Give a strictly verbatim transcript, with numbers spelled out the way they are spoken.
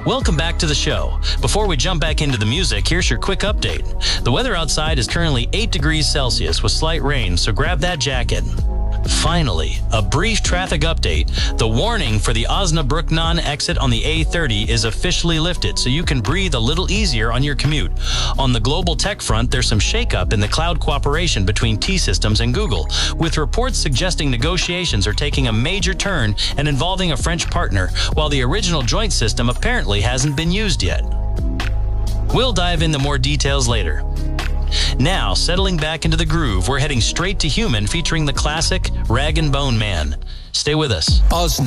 Welcome back to the show. Before we jump back into the music, here's your quick update. The weather outside is currently eight degrees Celsius with slight rain, so grab that jacket. Finally, a brief traffic update. The warning for the Osnabrück-Nahn exit on the A thirty is officially lifted, so you can breathe a little easier on your commute. On the global tech front, there's some shakeup in the cloud cooperation between T-Systems and Google, with reports suggesting negotiations are taking a major turn and involving a French partner, while the original joint system apparently hasn't been used yet. We'll dive into more details later. Now, settling back into the groove, we're heading straight to Human, featuring the classic Rag and Bone Man. Stay with us.